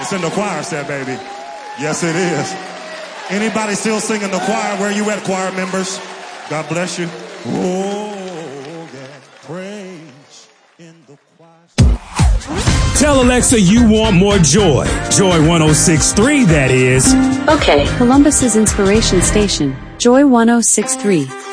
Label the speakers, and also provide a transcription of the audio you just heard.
Speaker 1: It's in the choir set, baby. Yes, it is. Anybody still singing the choir? Where you at, choir members? God bless you. Oh, yeah. Praise in the choir.
Speaker 2: Tell Alexa you want more joy. Joy 106.3, that is.
Speaker 3: Okay. Columbus's inspiration station, Joy 106.3.